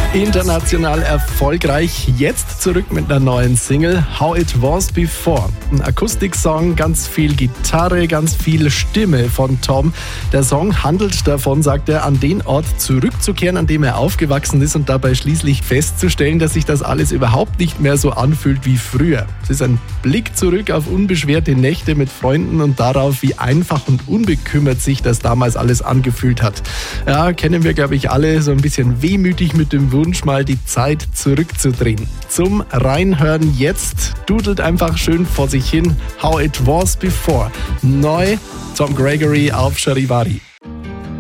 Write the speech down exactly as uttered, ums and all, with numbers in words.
International erfolgreich, jetzt zurück mit einer neuen Single, How It Was Before. Ein Akustiksong, ganz viel Gitarre, ganz viel Stimme von Tom. Der Song handelt davon, sagt er, an den Ort zurückzukehren, an dem er aufgewachsen ist und dabei schließlich festzustellen, dass sich das alles überhaupt nicht mehr so anfühlt wie früher. Es ist ein Blick zurück auf unbeschwerte Nächte mit Freunden und darauf, wie einfach und unbekümmert sich das damals alles angefühlt hat. Ja, kennen wir, glaube ich, alle so ein bisschen wehmütig mit dem Wunsch, mal die Zeit zurückzudrehen. Zum Reinhören jetzt, dudelt einfach schön vor sich hin, How It Was Before. Neu, Tom Gregory auf Charivari.